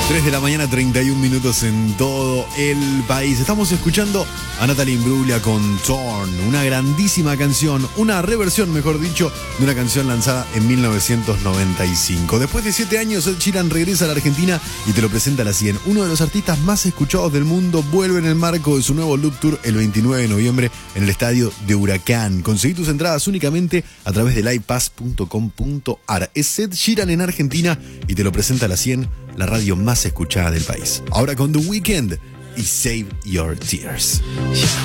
3 de la mañana, 31 minutos en todo el país. Estamos escuchando a Natalie Imbruglia con Torn, una grandísima canción, una reversión, mejor dicho, de una canción lanzada en 1995. Después de 7 años, Ed Sheeran regresa a la Argentina y te lo presenta a la 100. Uno de los artistas más escuchados del mundo vuelve en el marco de su nuevo Loop Tour el 29 de noviembre en el estadio de Huracán. Conseguí tus entradas únicamente a través de livepass.com.ar. Es Ed Sheeran en Argentina y te lo presenta a la 100, la radio más escuchada del país. Ahora con The Weeknd y Save Your Tears.